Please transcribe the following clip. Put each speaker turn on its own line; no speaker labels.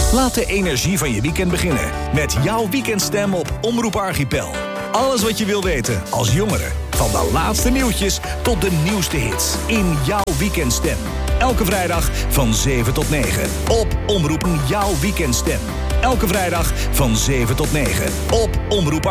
Laat de energie van je weekend beginnen met jouw weekendstem op Omroep Archipel. Alles wat je wil weten als jongere. Van de laatste nieuwtjes tot de nieuwste hits. In jouw weekendstem. Elke vrijdag van 7 tot 9 op Omroep Jouw Weekendstem. Elke vrijdag van 7 tot 9 op Omroep